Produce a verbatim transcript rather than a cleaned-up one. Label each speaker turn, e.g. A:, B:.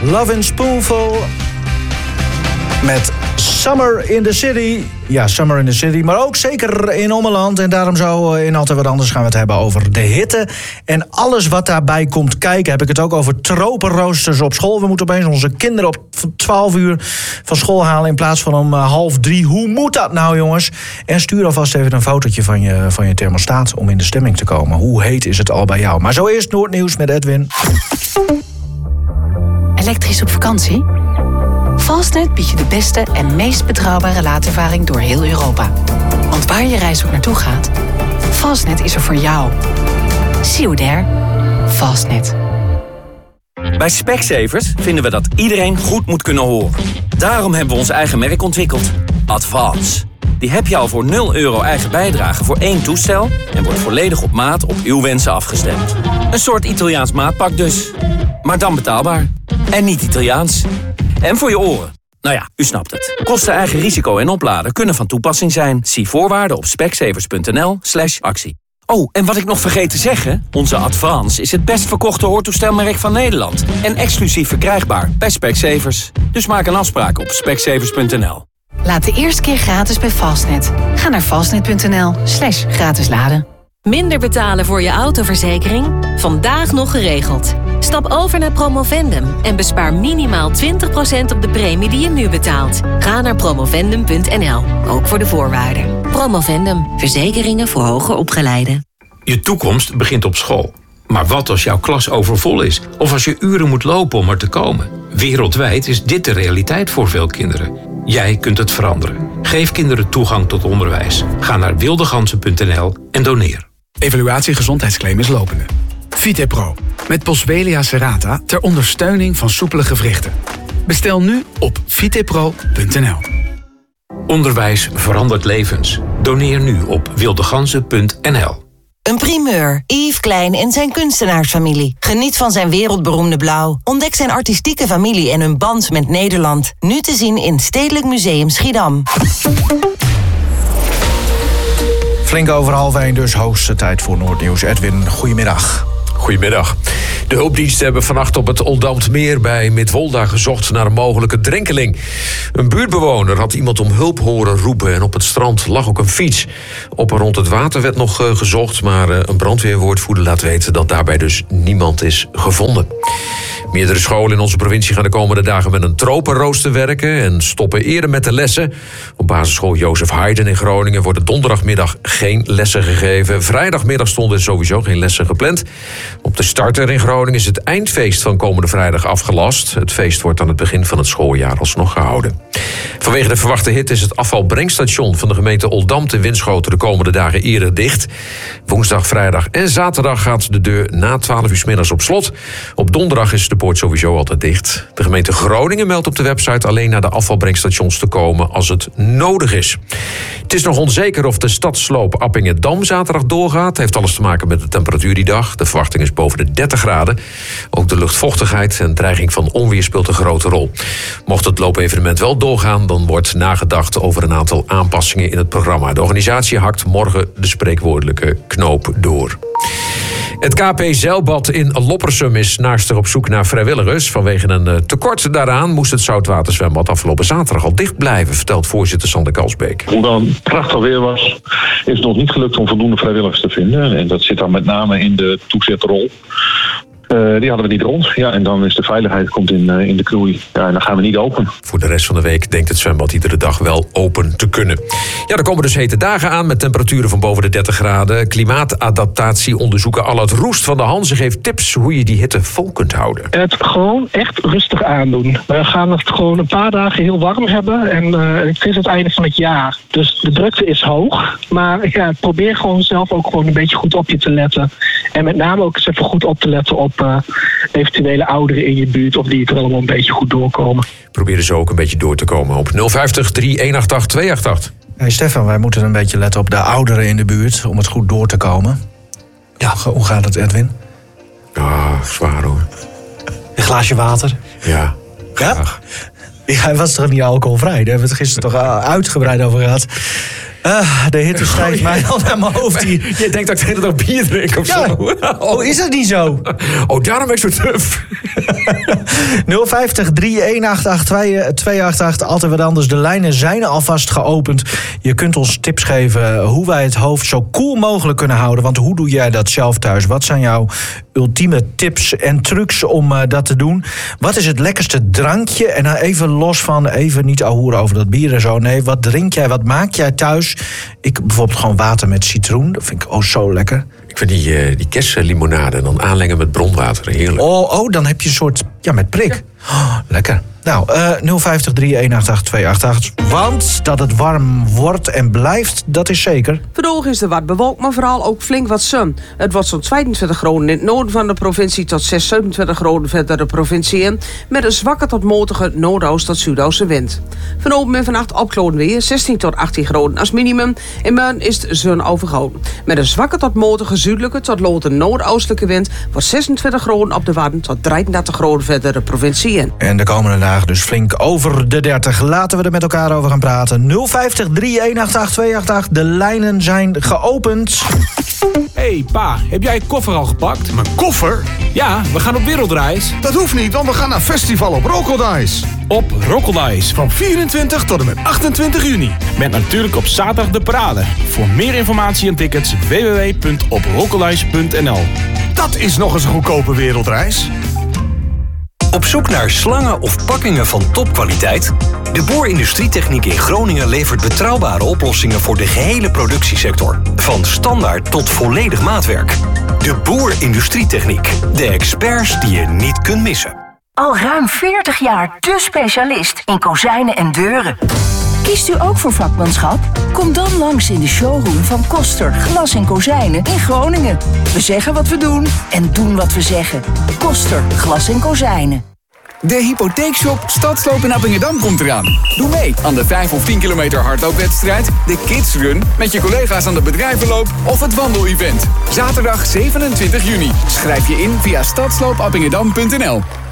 A: Lovin' Spoonful met Summer in the City. Ja, Summer in the City, maar ook zeker in Ommeland. En daarom zo in Altijd Wat Anders gaan we het hebben over de hitte. En alles wat daarbij komt kijken. Heb ik het ook over tropenroosters op school. We moeten opeens onze kinderen op twaalf uur van school halen in plaats van om half drie. Hoe moet dat nou, jongens? En stuur alvast even een fotootje van je, van je thermostaat om in de stemming te komen. Hoe heet is het al bij jou? Maar zo eerst Noordnieuws met Edwin.
B: Elektrisch op vakantie? Fastnet biedt je de beste en meest betrouwbare laadervaring door heel Europa. Want waar je reis ook naartoe gaat, Fastnet is er voor jou. See you there. Fastnet.
C: Bij Specsavers vinden we dat iedereen goed moet kunnen horen. Daarom hebben we ons eigen merk ontwikkeld. Advance. Die heb je al voor nul euro eigen bijdrage voor één toestel en wordt volledig op maat op uw wensen afgestemd. Een soort Italiaans maatpak dus. Maar dan betaalbaar. En niet Italiaans. En voor je oren. Nou ja, u snapt het. Kosten, eigen risico en opladen kunnen van toepassing zijn. Zie voorwaarden op specsavers.nl slash actie. Oh, en wat ik nog vergeet te zeggen. Onze Advance is het best verkochte hoortoestelmerk van Nederland. En exclusief verkrijgbaar bij Specsavers. Dus maak een afspraak op specsavers punt n l.
B: Laat de eerste keer gratis bij Fastnet. Ga naar fastnet.nl slash gratis laden.
D: Minder betalen voor je autoverzekering? Vandaag nog geregeld. Stap over naar Promovendum en bespaar minimaal twintig procent op de premie die je nu betaalt. Ga naar promovendum punt n l, ook voor de voorwaarden. Promovendum, verzekeringen voor hoger opgeleiden.
E: Je toekomst begint op school. Maar wat als jouw klas overvol is? Of als je uren moet lopen om er te komen? Wereldwijd is dit de realiteit voor veel kinderen. Jij kunt het veranderen. Geef kinderen toegang tot onderwijs. Ga naar wildegansen punt n l en doneer.
F: Evaluatie gezondheidsclaim is lopende. Vitepro, met Boswellia serrata ter ondersteuning van soepele gewrichten. Bestel nu op vitepro punt n l.
E: Onderwijs verandert levens. Doneer nu op wildegansen punt n l.
G: Een primeur. Yves Klein en zijn kunstenaarsfamilie. Geniet van zijn wereldberoemde blauw. Ontdek zijn artistieke familie en hun band met Nederland. Nu te zien in Stedelijk Museum Schiedam.
A: Flink over half één, dus hoogste tijd voor Noordnieuws. Edwin, goedemiddag.
H: Goedemiddag. De hulpdiensten hebben vannacht op het Oldambtmeer bij Midwolda gezocht naar een mogelijke drenkeling. Een buurtbewoner had iemand om hulp horen roepen en op het strand lag ook een fiets. Op en rond het water werd nog uh, gezocht, maar uh, een brandweerwoordvoerder laat weten dat daarbij dus niemand is gevonden. Meerdere scholen in onze provincie gaan de komende dagen met een tropenrooster werken en stoppen eerder met de lessen. Op basisschool Jozef Haydn in Groningen worden donderdagmiddag geen lessen gegeven. Vrijdagmiddag stonden sowieso geen lessen gepland. Op de starter in Groningen is het eindfeest van komende vrijdag afgelast. Het feest wordt aan het begin van het schooljaar alsnog gehouden. Vanwege de verwachte hitte is het afvalbrengstation van de gemeente Oldambt in Winschoten de komende dagen eerder dicht. Woensdag, vrijdag en zaterdag gaat de deur na twaalf uur 's middags op slot. Op donderdag is de poort sowieso altijd dicht. De gemeente Groningen meldt op de website alleen naar de afvalbrengstations te komen als het nodig is. Het is nog onzeker of de stadsloop Appingedam zaterdag doorgaat. Het heeft alles te maken met de temperatuur die dag. De verwachting is boven de dertig graden. Ook de luchtvochtigheid en dreiging van onweer speelt een grote rol. Mocht het loopevenement wel doorgaan, dan wordt nagedacht over een aantal aanpassingen in het programma. De organisatie hakt morgen de spreekwoordelijke knoop door. Het K P Zeilbad in Loppersum is naastig op zoek naar vrijwilligers. Vanwege een tekort daaraan moest het zoutwaterzwembad afgelopen zaterdag al dicht blijven, vertelt voorzitter Sander Kalsbeek.
I: Hoewel het prachtig weer was, is het nog niet gelukt om voldoende vrijwilligers te vinden. En dat zit dan met name in de toezetrol. Uh, die hadden we niet rond. Ja, en dan is de veiligheid komt in, uh, in de knoei. Ja, en dan gaan we niet open.
H: Voor de rest van de week denkt het zwembad iedere dag wel open te kunnen. Ja, er komen dus hete dagen aan met temperaturen van boven de dertig graden. Klimaatadaptatieonderzoeker Allard Roest van de Hanze geeft tips hoe je die hitte vol kunt houden.
J: Het gewoon echt rustig aandoen. We gaan het gewoon een paar dagen heel warm hebben. En uh, het is het einde van het jaar. Dus de drukte is hoog. Maar ja, probeer gewoon zelf ook gewoon een beetje goed op je te letten. En met name ook eens even goed op te letten op Uh, eventuele ouderen in je buurt of die het er allemaal een beetje goed doorkomen.
H: Probeer dus ook een beetje door te komen op nul vijftig, drie een acht acht, twee acht acht.
A: Hey Stefan, wij moeten een beetje letten op de ouderen in de buurt om het goed door te komen. Ja. Hoe gaat het, Edwin?
H: Ja, zwaar hoor.
A: Een glaasje water?
H: Ja.
A: Ja? Ja, hij was toch niet alcoholvrij? Daar hebben we het gisteren toch uitgebreid over gehad. Uh, de hitte stijgt mij al naar mijn hoofd hier.
H: Je denkt dat ik de hele dag bier drink of
A: ja.
H: zo.
A: Oh, is dat niet zo?
H: Oh, daarom ben ik zo tuf.
A: nul vijftig, drie een acht acht, twee acht acht, altijd wat anders. De lijnen zijn alvast geopend. Je kunt ons tips geven hoe wij het hoofd zo cool mogelijk kunnen houden. Want hoe doe jij dat zelf thuis? Wat zijn jouw ultieme tips en trucs om uh, dat te doen? Wat is het lekkerste drankje? En nou even los van, even niet ahoeren over dat bier en zo. Nee, wat drink jij, wat maak jij thuis? Ik bijvoorbeeld gewoon water met citroen. Dat vind ik oh zo lekker.
H: Ik vind die, uh, die kersenlimonade en dan aanlengen met bronwater. Heerlijk.
A: Oh, oh, dan heb je een soort, ja, met prik. Ja. Oh, lekker. Nou, uh, nul vijftig, drie een acht acht, twee acht acht. Want dat het warm wordt en blijft, dat is zeker.
K: Vandaag is er wat bewolkt, maar vooral ook flink wat zon. Het wordt zo'n tweeëntwintig graden in het noorden van de provincie tot zes, zevenentwintig graden verder de provincie in. Met een zwakke tot matige noordoost tot zuidoostenwind. Vanavond en vannacht opklaringen weer zestien tot achttien graden als minimum. In morgen is de zon overgoten. Met een zwakke tot matige zuidelijke tot lote noordoostelijke wind wordt zesentwintig graden op de Wadden tot drieëndertig graden verder de provincie in.
A: En de komende dagen dus flink over de dertig. Laten we er met elkaar over gaan praten. nul vijftig, drie een acht acht, twee acht acht. De lijnen zijn geopend.
L: Hey pa, heb jij je koffer al gepakt?
M: Mijn koffer?
L: Ja, we gaan op wereldreis.
M: Dat hoeft niet, want we gaan naar festival op Rokeldice.
L: Op Rokeldice.
M: Van vierentwintig tot en met achtentwintig juni.
L: Met natuurlijk op zaterdag de parade. Voor meer informatie en tickets w w w punt op rokeldice punt n l.
M: Dat is nog eens een goedkope wereldreis.
N: Op zoek naar slangen of pakkingen van topkwaliteit? De Boer Industrietechniek in Groningen levert betrouwbare oplossingen voor de gehele productiesector. Van standaard tot volledig maatwerk. De Boer Industrietechniek. De experts die je niet kunt missen.
O: Al ruim veertig jaar de specialist in kozijnen en deuren. Kiest u ook voor vakmanschap? Kom dan langs in de showroom van Koster Glas en Kozijnen in Groningen. We zeggen wat we doen en doen wat we zeggen. Koster Glas en Kozijnen.
F: De hypotheekshop Stadsloop in Appingedam komt eraan. Doe mee aan de vijf of tien kilometer hardloopwedstrijd, de Kids Run met je collega's aan de bedrijvenloop of het wandelevent. Zaterdag zevenentwintig juni. Schrijf je in via stadsloop appingedam punt n l.